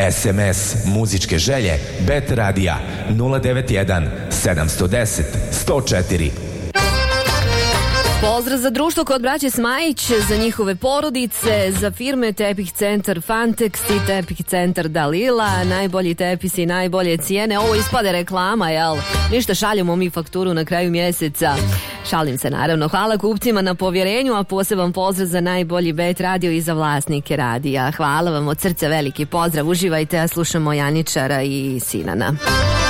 SMS muzičke želje Bet Radija 091 710 104. Pozdrav za društvo kod braće Smajić, za njihove porodice, za firme Tepih centar Fantex i Tepih centar Dalila, najbolji tepisi i najbolje cijene. Ovo ispade reklama, jel? Ništa, šaljemo mi fakturu na kraju mjeseca. Šalim se naravno. Hvala kupcima na povjerenju, a poseban pozdrav za najbolji Bet Radio i za vlasnike radija. Hvala vam od srca, veliki pozdrav. Uživajte, a slušamo Janičara i Sinana.